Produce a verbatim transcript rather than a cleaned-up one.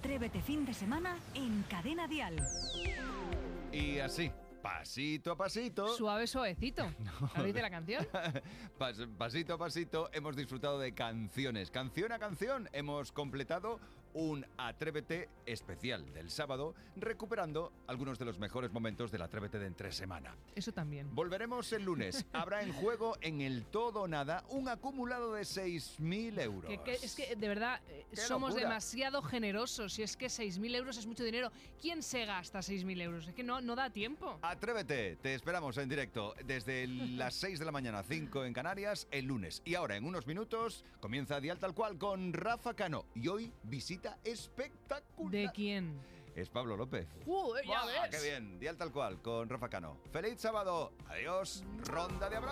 Atrévete fin de semana en Cadena Dial. Y así, pasito a pasito... Suave, suavecito. No. ¿Lo dice la canción? Pas, pasito a pasito hemos disfrutado de canciones. Canción a canción hemos completado un Atrévete especial del sábado, recuperando algunos de los mejores momentos del Atrévete de entre semana. Eso también. Volveremos el lunes. Habrá en juego en el todo o nada un acumulado de seis mil euros. Que, que, es que, de verdad, eh, ¡Qué somos locura! demasiado generosos. Si es que seis mil euros es mucho dinero. ¿Quién se gasta seis mil euros? Es que no, no da tiempo. Atrévete, te esperamos en directo desde las seis de la mañana, cinco en Canarias, el lunes. Y ahora, en unos minutos, comienza Dial Tal Cual con Rafa Cano. Y hoy visita espectacular. ¿De quién? Es Pablo López. Uh, ya ¡Buah, ves. qué bien! Dial Tal Cual con Rafa Cano. ¡Feliz sábado! Adiós. Ronda de abrazos.